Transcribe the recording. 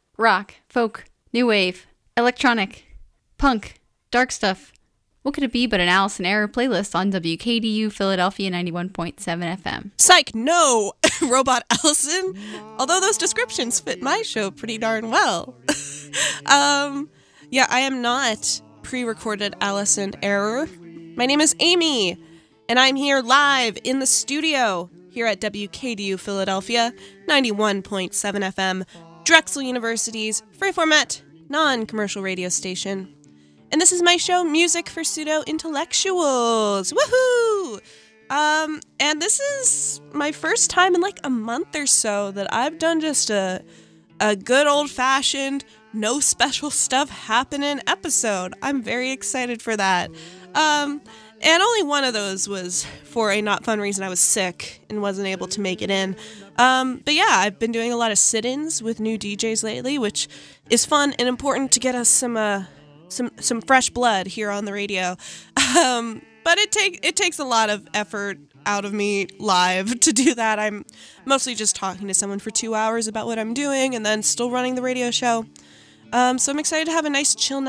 Rock, folk, new wave, electronic, punk, dark stuff. What could it be but an Alice in Error playlist on WKDU Philadelphia 91.7 FM? Psych, no! Robot Allison? Although those descriptions fit my show pretty darn well. Yeah, I am not pre-recorded Alice in Error. My name is Amy, and I'm here live in the studio here at WKDU Philadelphia 91.7 FM, Drexel University's free format, non-commercial radio station. And this is my show, Music for Pseudo-Intellectuals. Woohoo! And this is my first time in like a month or so that I've done just a good old-fashioned, no special stuff happening episode. I'm very excited for that. And only one of those was for a not fun reason. I was sick and wasn't able to make it in. But yeah, I've been doing a lot of sit-ins with new DJs lately, which is fun and important to get us some fresh blood here on the radio. But it takes a lot of effort out of me live to do that. I'm mostly just talking to someone for 2 hours about what I'm doing and then still running the radio show. So I'm excited to have a nice chill night